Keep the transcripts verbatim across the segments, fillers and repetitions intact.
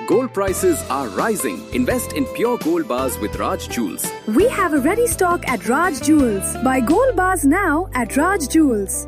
Gold prices are rising. Invest in pure gold bars with Raj Jewels. We have a ready stock at Raj Jewels. Buy gold bars now at Raj Jewels.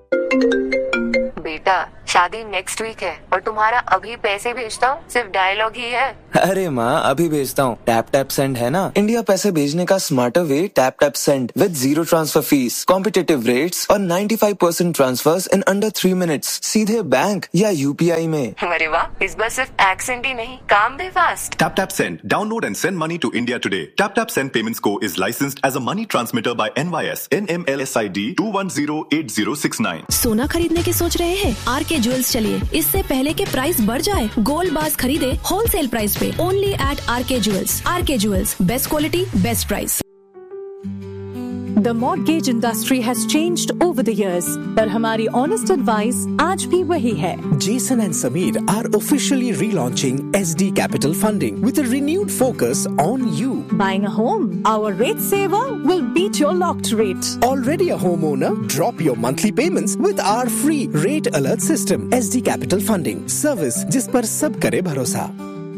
बेटा, शादी next week है और तुम्हारा अभी पैसे भेजता हूँ सिर्फ डायलॉग ही है। अरे माँ, अभी भेजता हूँ। टैप टैप सेंड है ना, इंडिया पैसे भेजने का smarter way. Tap tap send with zero transfer fees, competitive rates और पचानवे percent transverse in under three minutes, सीधे बैंक या यूपीआई में। अरे वाह, इस बार सिर्फ एक्सेंट ही नहीं, काम भी fast. Tap Tap Send. Download and send money to India today. Tap Tap Send Payments Co is licensed as a money transmitter by N Y S N M L S I D two one zero eight zero six nine. सोना खरीदने की सोच रहे हैं? Are के jewels चलिए, इससे पहले के प्राइस बढ़ जाए। गोल्ड बार्स खरीदे होलसेल प्राइस पे, ओनली एट आर के ज्वेल्स। आर के jewels, best quality, best price. The mortgage industry has changed over the years, पर हमारी honest advice आज भी वही है। Jason and Sameer are officially relaunching S D Capital Funding with a renewed focus on you. Buying a home, our rate saver will beat your locked rate. Already a homeowner? Drop your monthly payments with our free rate alert system. S D Capital Funding, service जिस पर सब करे भरोसा।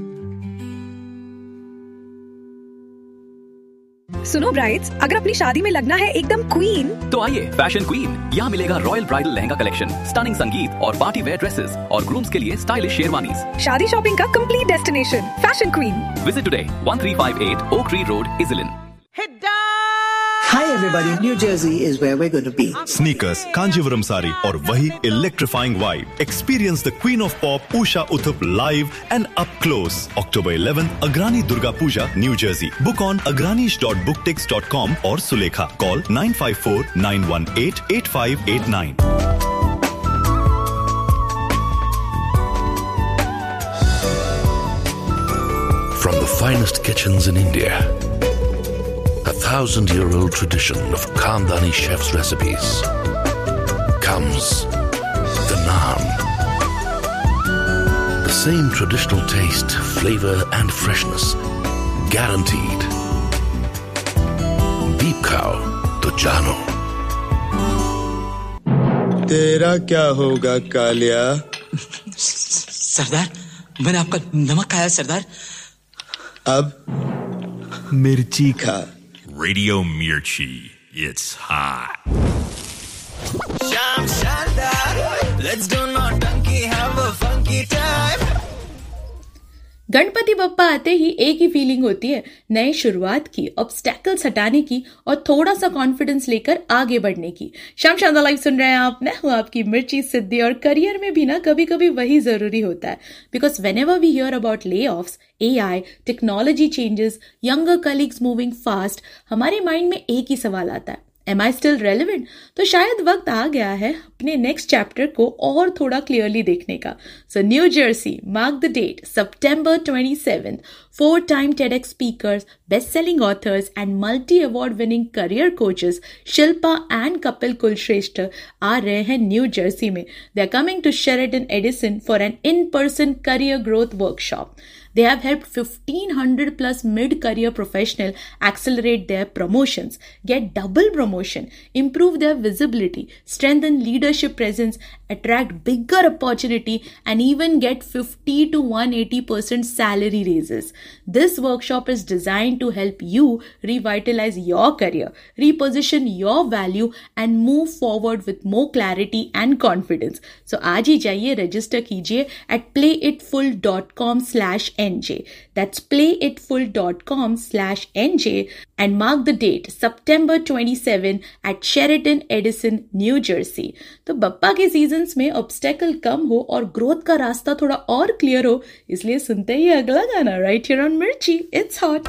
सुनो brides, अगर अपनी शादी में लगना है एकदम क्वीन, तो आइए फैशन क्वीन। यहाँ मिलेगा royal bridal lehenga collection, stunning संगीत और पार्टी वेयर ड्रेसेस और ग्रूम्स के लिए स्टाइलिश शेरवानीज। शादी शॉपिंग का complete destination, fashion queen. Visit today one three five eight oak tree road, इजलिन। Hi everybody, New Jersey is where we're going to be. Sneakers, Kanjivaram sari और वही electrifying vibe. Experience the Queen of Pop Usha Uthup live and up close. October eleventh, Agrani Durga Puja, New Jersey. Book on agranish dot booktix dot com or Sulekha. Call nine five four nine one eight eight five eight nine. From the finest kitchens in India, a thousand-year-old tradition of Khandani chefs' recipes, comes the naan. The same traditional taste, flavor and freshness, guaranteed. Deep khao to jano. तेरा क्या होगा कालिया? सरदार, मैंने आपका नमक खाया सरदार। अब मिर्ची खा। Radio Mirchi, it's hot. Sham Shandar, let's do nautanki, have a funky time. Ganpati Bappa आते ही एक ही फीलिंग होती है, नई शुरुआत की, ऑब्स्टैकल्स हटाने की और थोड़ा सा कॉन्फिडेंस लेकर आगे बढ़ने की। शाम शानदार लाइव सुन रहे हैं आप, मैं हूं आपकी मिर्ची सिद्धि। और करियर में भी ना कभी कभी वही जरूरी होता है, because when ever we hear about ले ऑफ्स, ए आई, technology changes, younger colleagues moving fast, हमारे माइंड में एक ही सवाल आता है, Am I still relevant? तो शायद वक्त आ गया है अपने नेक्स्ट चैप्टर को और थोड़ा क्लियरली देखने का। So new Jersey, mark the date, September twenty-seventh, four time TEDx speakers, best-selling authors and multi-award winning career coaches Shilpa and Kapil Kulshrestha आ रहे हैं न्यू जर्सी में। They are coming to Sheraton Edison for an in-person career growth workshop. They have helped fifteen hundred plus mid-career professionals accelerate their promotions, get double promotion, improve their visibility, strengthen leadership presence, attract bigger opportunity, and even get fifty to one hundred eighty percent salary raises. This workshop is designed to help you revitalize your career, reposition your value, and move forward with more clarity and confidence. So आज ही जाइए, register कीजिए at playitfull dot com slash N J. That's playitfull dot com slash N J and mark the date, September twenty-seventh at Sheraton Edison, New Jersey. तो बप्पा के seasons में obstacle कम हो और growth का रास्ता थोड़ा और क्लियर हो, इसलिए सुनते ही अगला गाना राइट हियर ऑन मिर्ची, इट्स हॉट।